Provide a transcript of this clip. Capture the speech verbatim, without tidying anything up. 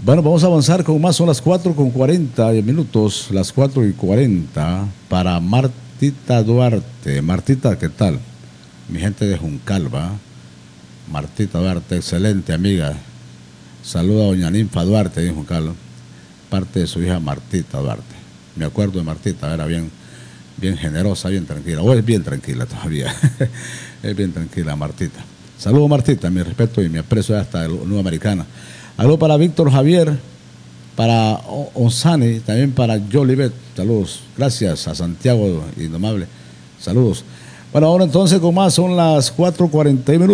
Bueno, vamos a avanzar con más, son las cuatro con cuarenta minutos, las cuatro y cuarenta para Martita Duarte. Martita, ¿qué tal? Mi gente de Juncalva, Martita Duarte, excelente amiga. Saluda a doña Ninfa Duarte de Juncalva, parte de su hija Martita Duarte. Me acuerdo de Martita, era bien, bien generosa, bien tranquila, o es bien tranquila todavía, es bien tranquila Martita. Saludos Martita, mi respeto y mi aprecio hasta el Nueva Americana. Algo para Víctor Javier, para Onsani, también para Jolivet. Saludos. Gracias a Santiago Indomable. Saludos. Bueno, ahora entonces con más, son las cuatro cuarenta minutos.